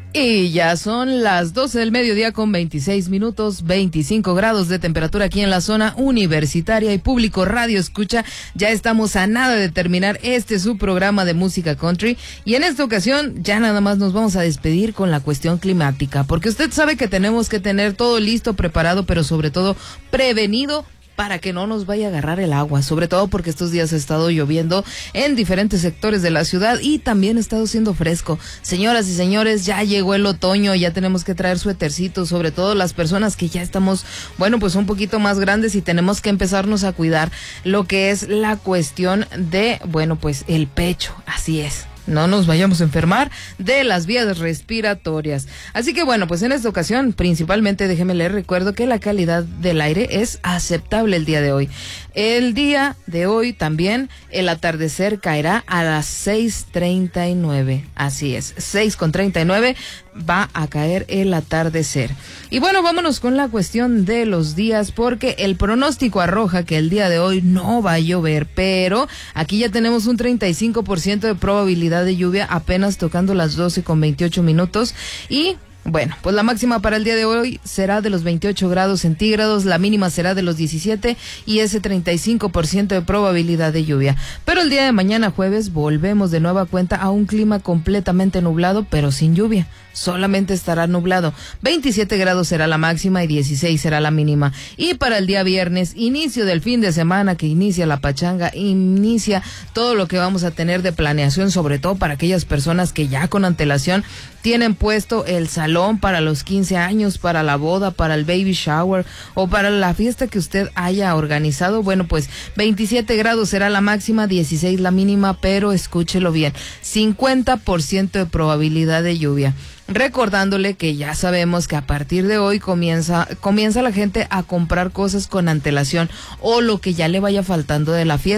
Y ya son las 12 del mediodía con 26 minutos, 25 grados de temperatura aquí en la zona universitaria y público radio escucha. Ya estamos a nada de terminar su programa de música country y en esta ocasión ya nada más nos vamos a despedir con la cuestión climática, porque usted sabe que tenemos que tener todo listo, preparado, pero sobre todo prevenido para que no nos vaya a agarrar el agua, sobre todo porque estos días ha estado lloviendo en diferentes sectores de la ciudad y también ha estado siendo fresco. Señoras y señores, ya llegó el otoño, ya tenemos que traer suétercitos, sobre todo las personas que ya estamos, pues un poquito más grandes y tenemos que empezarnos a cuidar lo que es la cuestión de, pues el pecho, así es. No nos vayamos a enfermar de las vías respiratorias. Así que pues en esta ocasión, principalmente déjeme les recuerdo que la calidad del aire es aceptable el día de hoy. El día de hoy también el atardecer caerá a las 6:39. Así es, 6:39 va a caer el atardecer. Y vámonos con la cuestión de los días, porque el pronóstico arroja que el día de hoy no va a llover, pero aquí ya tenemos un 35% de probabilidad de lluvia apenas tocando las 12:28 y pues la máxima para el día de hoy será de los 28 grados centígrados, la mínima será de los 17 y ese 35% de probabilidad de lluvia. Pero el día de mañana jueves volvemos de nueva cuenta a un clima completamente nublado, pero sin lluvia. Solamente estará nublado. 27 grados será la máxima y 16 será la mínima. Y para el día viernes, inicio del fin de semana, que inicia la pachanga, inicia todo lo que vamos a tener de planeación, sobre todo para aquellas personas que ya con antelación tienen puesto el salón para los 15 años, para la boda, para el baby shower o para la fiesta que usted haya organizado. 27 grados será la máxima, 16 la mínima, pero escúchelo bien, 50% de probabilidad de lluvia. Recordándole que ya sabemos que a partir de hoy comienza la gente a comprar cosas con antelación o lo que ya le vaya faltando de la fiesta.